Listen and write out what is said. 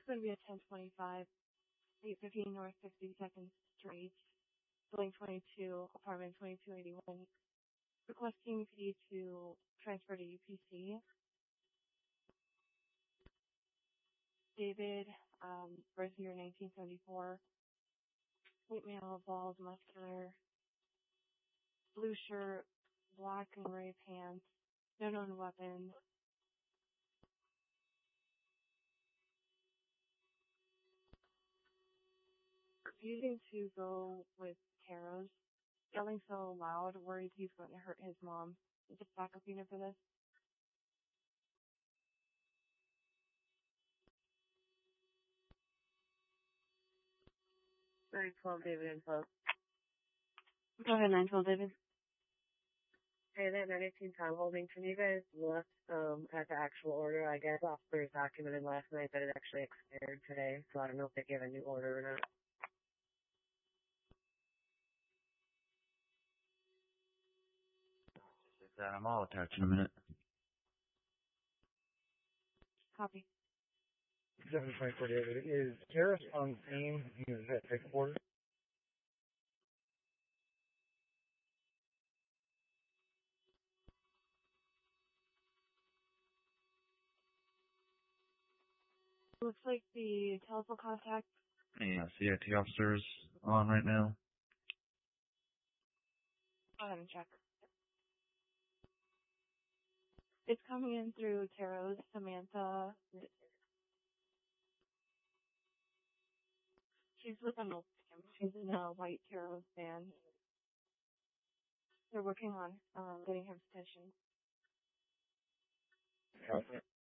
going to be a 1025, 815 North 52nd Street, Building 22, Apartment 2281. Requesting fee to transfer to UPC. David, birth year 1974. White male, bald, muscular, blue shirt, black and gray pants, no known weapon. Refusing to go with Caros. Yelling so loud, worried he's going to hurt his mom. Is it backup unit for this? 912 David info. Go ahead, 912 David. Hey, that 918 Tom Holding, can you guys look at the actual order? I guess officers documented last night that it actually expired today, so I don't know if they gave a new order or not. I'll attach in a minute. Copy. 724 David. Is Harris on scene? Is that take order? Looks like the telephone contact. Yeah, CIT officers on right now. Go ahead and check. It's coming in through Caros, Samantha. She's with a She's in a white Caros van. They're working on getting her petition.